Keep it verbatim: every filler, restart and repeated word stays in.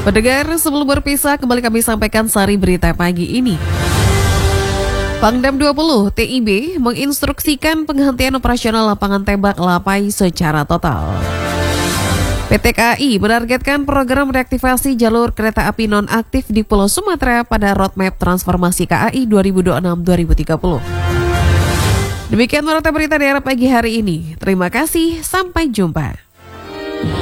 Pendengar, sebelum berpisah kembali kami sampaikan sari berita pagi ini. Pangdam dua puluh T I B menginstruksikan penghentian operasional lapangan tembak Lapai secara total. P T K A I menargetkan program reaktivasi jalur kereta api nonaktif di Pulau Sumatera pada roadmap transformasi K A I dua ribu dua puluh enam sampai dua ribu tiga puluh. Demikian warta berita daerah pagi hari ini. Terima kasih, sampai jumpa.